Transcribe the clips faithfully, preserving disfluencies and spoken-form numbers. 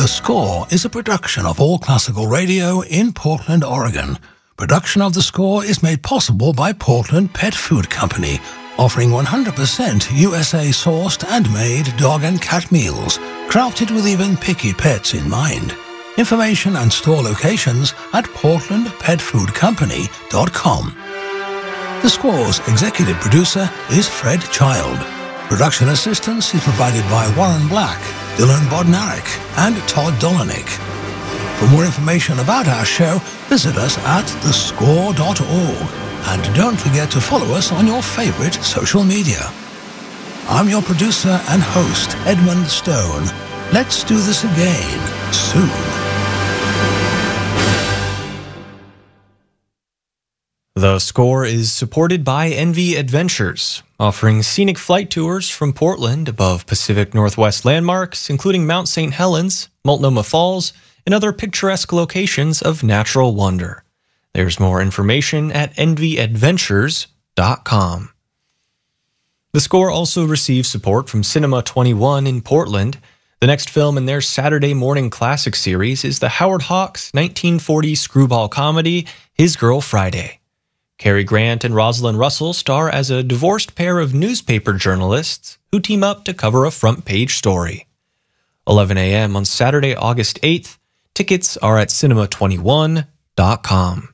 The Score is a production of All Classical Radio in Portland, Oregon. Production of The Score is made possible by Portland Pet Food Company, offering one hundred percent U S A-sourced and made dog and cat meals, crafted with even picky pets in mind. Information and store locations at portland pet food company dot com. The Score's executive producer is Fred Child. Production assistance is provided by Warren Black, Dylan Bodnarik, and Todd Dolanik. For more information about our show, visit us at the score dot org. And don't forget to follow us on your favorite social media. I'm your producer and host, Edmund Stone. Let's do this again soon. The Score is supported by Envy Adventures, offering scenic flight tours from Portland above Pacific Northwest landmarks, including Mount Saint Helens, Multnomah Falls, and other picturesque locations of natural wonder. There's more information at envy adventures dot com. The Score also receives support from Cinema twenty-one in Portland. The next film in their Saturday morning classic series is the Howard Hawks nineteen forty screwball comedy, His Girl Friday. Cary Grant and Rosalind Russell star as a divorced pair of newspaper journalists who team up to cover a front-page story. eleven a.m. on Saturday, August eighth. Tickets are at cinema twenty-one dot com.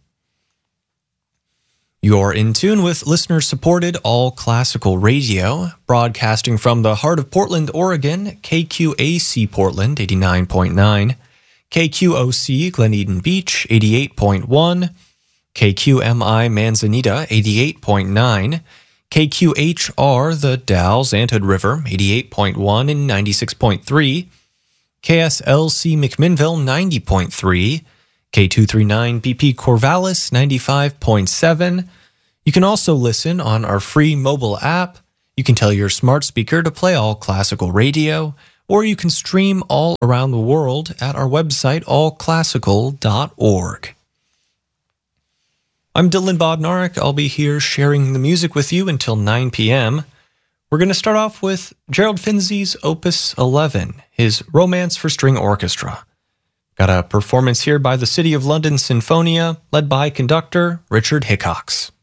You're in tune with listener-supported All Classical Radio, broadcasting from the heart of Portland, Oregon, K Q A C Portland, eighty-nine point nine, K Q O C Glen Eden Beach, eighty-eight point one, K Q M I Manzanita, eighty-eight point nine, K Q H R The Dalles Anthood River, eighty-eight point one and ninety-six point three, K S L C McMinnville, ninety point three, K two thirty-nine B P Corvallis, ninety-five point seven. You can also listen on our free mobile app. You can tell your smart speaker to play All Classical Radio, or you can stream all around the world at our website, all classical dot org. I'm Dylan Bodnarik. I'll be here sharing the music with you until nine p.m. We're going to start off with Gerald Finzi's Opus eleven, his Romance for String Orchestra. Got a performance here by the City of London Sinfonia, led by conductor Richard Hickox.